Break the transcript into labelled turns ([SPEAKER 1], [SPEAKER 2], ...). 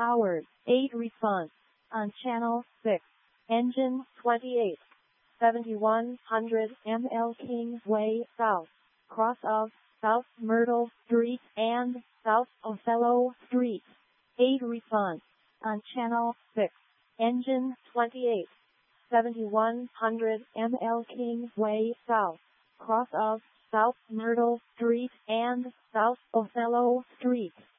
[SPEAKER 1] Howard, 8 response. On channel 6. Engine 28. 7100 ml Kingsway South. Cross of South Myrtle Street and South Othello Street. 8 response. On channel 6. Engine 28. 7100 ml Kingsway South. Cross of South Myrtle Street and South Othello Street.